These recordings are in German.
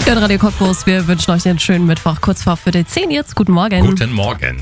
Ja, Radio Cottbus, wir wünschen euch einen schönen Mittwoch, kurz vor Viertel 10 jetzt. Guten Morgen. Guten Morgen.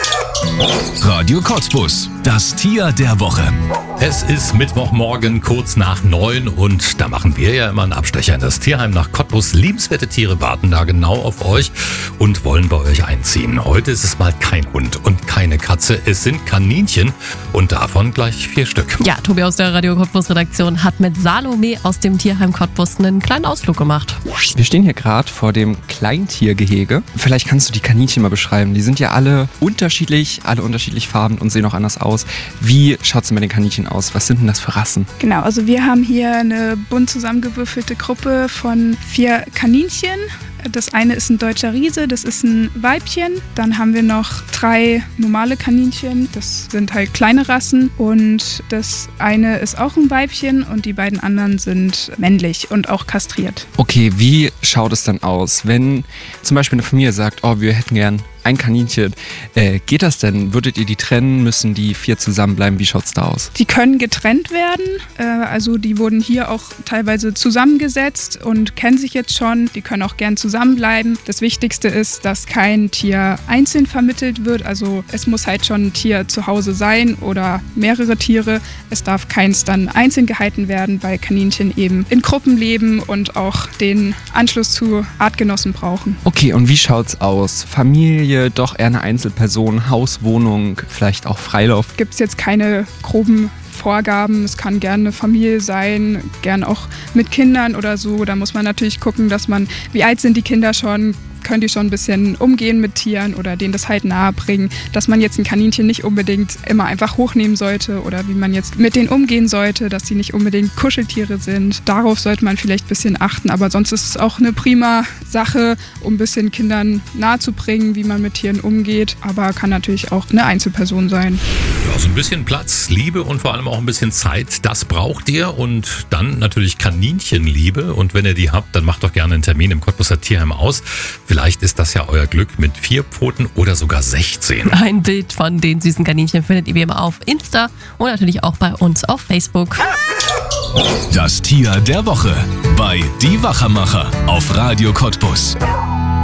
Radio Cottbus, das Tier der Woche. Es ist Mittwochmorgen, kurz nach 9 und da machen wir ja immer einen Abstecher in das Tierheim nach Cottbus. Liebenswerte Tiere warten da genau auf euch und wollen bei euch einziehen. Heute ist es mal kein Hund und keine Katze, es sind Kaninchen und davon gleich 4 Stück. Ja, Tobi aus der Radio Cottbus Redaktion hat mit Salome aus dem Tierheim Cottbus einen kleinen Ausflug gemacht. Wir stehen hier gerade vor dem Kleintiergehege. Vielleicht kannst du die Kaninchen mal beschreiben. Die sind ja alle unterschiedlich farben und sehen auch anders aus. Wie schaut es denn bei den Kaninchen aus? Was sind denn das für Rassen? Genau, also wir haben hier eine bunt zusammengewürfelte Gruppe von 4 Kaninchen. Das eine ist ein deutscher Riese, das ist ein Weibchen. Dann haben wir noch 3 normale Kaninchen, das sind halt kleine Rassen. Und das eine ist auch ein Weibchen und die beiden anderen sind männlich und auch kastriert. Okay, wie schaut es dann aus, wenn zum Beispiel eine Familie sagt, oh, wir hätten gern ein Kaninchen. Geht das denn? Würdet ihr die trennen? Müssen die 4 zusammenbleiben? Wie schaut's da aus? Die können getrennt werden. Also die wurden hier auch teilweise zusammengesetzt und kennen sich jetzt schon. Die können auch gern zusammenbleiben. Das Wichtigste ist, dass kein Tier einzeln vermittelt wird. Also es muss halt schon ein Tier zu Hause sein oder mehrere Tiere. Es darf keins dann einzeln gehalten werden, weil Kaninchen eben in Gruppen leben und auch den Anschluss zu Artgenossen brauchen. Okay, und wie schaut's aus? Familie, doch eher eine Einzelperson, Haus, Wohnung, vielleicht auch Freilauf? Gibt es jetzt keine groben Vorgaben. Es kann gerne eine Familie sein, gern auch mit Kindern oder so. Da muss man natürlich gucken, wie alt sind die Kinder schon, können die schon ein bisschen umgehen mit Tieren oder denen das halt nahe bringen, dass man jetzt ein Kaninchen nicht unbedingt immer einfach hochnehmen sollte oder wie man jetzt mit denen umgehen sollte, dass sie nicht unbedingt Kuscheltiere sind. Darauf sollte man vielleicht ein bisschen achten, aber sonst ist es auch eine prima Sache, um ein bisschen Kindern nahe zu bringen, wie man mit Tieren umgeht, aber kann natürlich auch eine Einzelperson sein. Ja, so ein bisschen Platz, Liebe und vor allem auch ein bisschen Zeit, das braucht ihr und dann natürlich Kaninchenliebe und wenn ihr die habt, dann macht doch gerne einen Termin im Cottbuser Tierheim aus. Vielleicht ist das ja euer Glück mit 4 Pfoten oder sogar 16. Ein Bild von den süßen Kaninchen findet ihr wie immer auf Insta und natürlich auch bei uns auf Facebook. Das Tier der Woche bei Die Wachermacher auf Radio Cottbus.